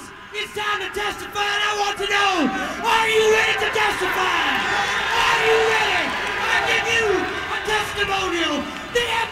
It's time to testify, and I want to know